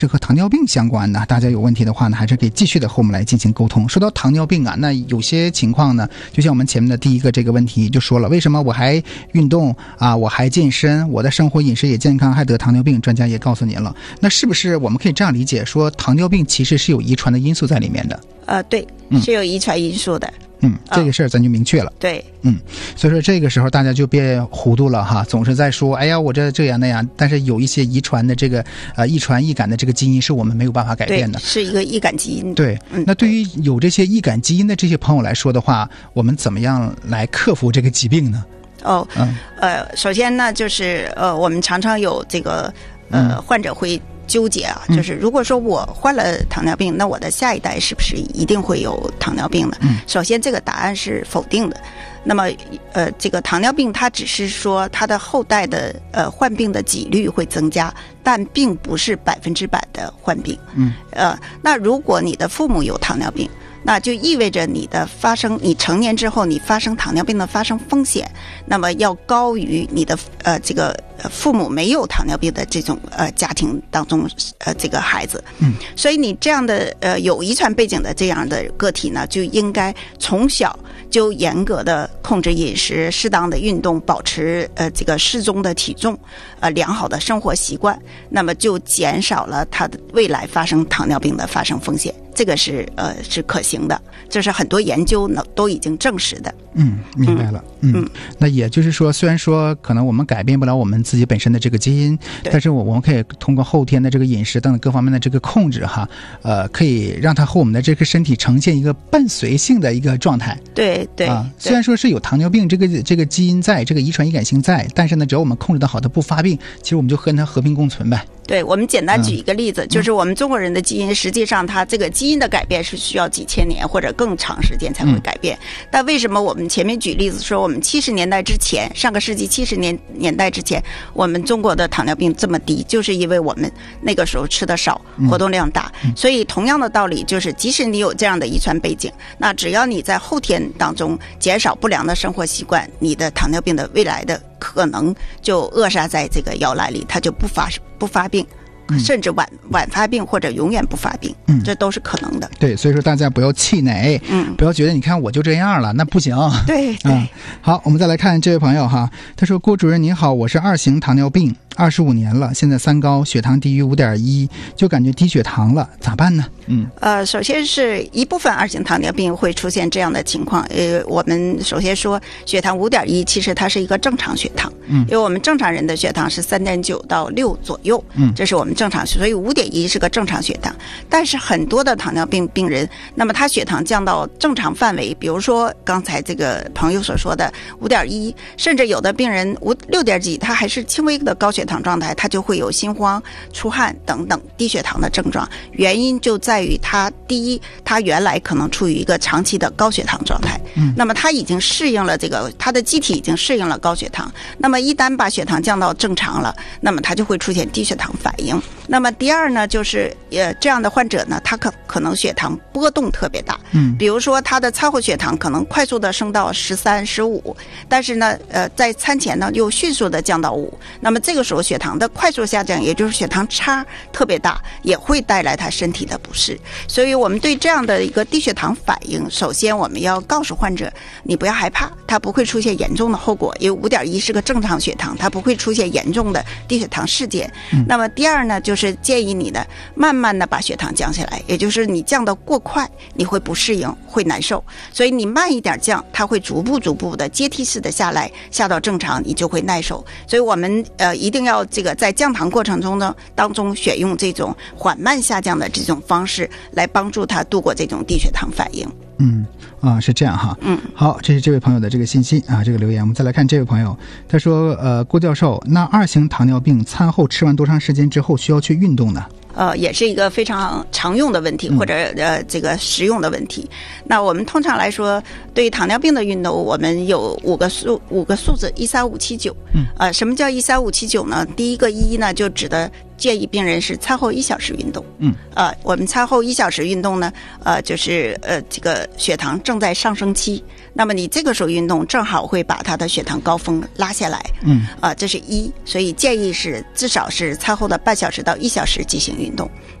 这和糖尿病相关的，大家有问题的话呢，还是可以继续的和我们来进行沟通。说到糖尿病啊，那有些情况呢，就像我们前面的第一个这个问题就说了，为什么我还运动啊，我还健身，我的生活饮食也健康，还得糖尿病？专家也告诉您了，那是不是我们可以这样理解，说糖尿病其实是有遗传的因素在里面的？ 对，是有遗传因素的。 这个事儿咱就明确了。 对， 所以说这个时候大家就别糊涂了哈，总是在说，哎呀，我这样那样，但是有一些遗传的这个易传易感的这个基因是我们没有办法改变的， 是一个易感基因。 对，那对于有这些易感基因的这些朋友来说的话，我们怎么样来克服这个疾病呢？ 首先呢，就是我们常常有这个患者会纠结啊，就是如果说我患了糖尿病，那我的下一代是不是一定会有糖尿病呢？首先这个答案是否定的。那么这个糖尿病它只是说它的后代的患病的几率会增加，但并不是100%的患病。那如果你的父母有糖尿病，那就意味着你成年之后你发生糖尿病的发生风险，那么要高于你的这个父母没有糖尿病的这种家庭当中这个孩子。所以你这样的有遗传背景的这样的个体呢，就应该从小就严格的控制饮食，适当的运动，保持这个适中的体重，良好的生活习惯，那么就减少了他的未来发生糖尿病的发生风险。这个是可行的，这是很多研究呢都已经证实的。 明白了。那也就是说，虽然说可能我们改变不了我们自己本身的这个基因，但是我们可以通过后天的这个饮食等等各方面的这个控制哈，可以让它和我们的这个身体呈现一个伴随性的一个状态。 对， 虽然说是有糖尿病这个基因在，这个遗传易感性在，但是呢，只要我们控制得好，它不发病，其实我们就和它和平共存呗。 对，我们简单举一个例子，就是我们中国人的基因，实际上它这个基因的改变是需要几千年或者更长时间才会改变。但为什么我们前面举例子说，我们70年代之前，上个世纪70年代之前，我们中国的糖尿病这么低，就是因为我们那个时候吃的少，活动量大。所以同样的道理，就是即使你有这样的遗传背景，那只要你在后天当中减少不良的生活习惯，你的糖尿病的未来的可能就扼杀在这个摇篮里，它就不发病，甚至晚发病或者永远不发病，这都是可能的。 对，所以说大家不要气馁，不要觉得你看我就这样了，那不行。 对， 好，我们再来看这位朋友哈，他说：郭主任您好，我是2型糖尿病，25年了，现在三高，血糖低于5.1，就感觉低血糖了，咋办呢？ 首先是一部分2型糖尿病会出现这样的情况。我们首先说血糖5.1，其实它是一个正常血糖，因为我们正常人的血糖是3.9到6左右，这是我们正常，所以5.1是个正常血糖。但是很多的糖尿病病人，那么他血糖降到正常范围，比如说刚才这个朋友所说的5.1，甚至有的病人6点几，他还是轻微的高血糖状态，他就会有心慌、出汗等等低血糖的症状。原因就在于第一，他原来可能处于一个长期的高血糖状态，那么他已经适应了他的机体已经适应了高血糖，那么一旦把血糖降到正常了，那么他就会出现低血糖反应。那么第二呢，就是这样的患者呢，他可能血糖波动特别大，比如说他的餐后血糖可能快速的升到13、15，但是呢，在餐前呢又迅速的降到5，那么这个时候血糖的快速下降，也就是血糖差特别大，也会带来他身体的不适。所以我们对这样的一个低血糖反应，首先我们要告诉患者，你不要害怕，它不会出现严重的后果，因为5.1是个正常血糖，它不会出现严重的低血糖事件。那么第二呢，就是建议你的慢慢的把血糖降下来，也就是你降得过快，你会不适应，会难受，所以你慢一点降，它会逐步的阶梯式的下来，下到正常，你就会耐受。所以我们一定要在降糖过程中呢，当中选用这种缓慢下降的这种方式，来帮助他度过这种低血糖反应。 是这样哈。好，这是这位朋友的这个信息啊，这个留言。我们再来看这位朋友，他说郭教授，那2型糖尿病餐后吃完多长时间之后需要去运动呢？ 也是一个非常常用的问题，或者这个实用的问题。那我们通常来说，对于糖尿病的运动，我们有5个数字13579。什么叫13579呢？第一个1呢，就指的建议病人是餐后1小时运动。我们餐后1小时运动呢，就是这个血糖正在上升期，那么你这个时候运动正好会把他的血糖高峰拉下来。这是1，所以建议是至少是餐后的半小时到1小时进行运动。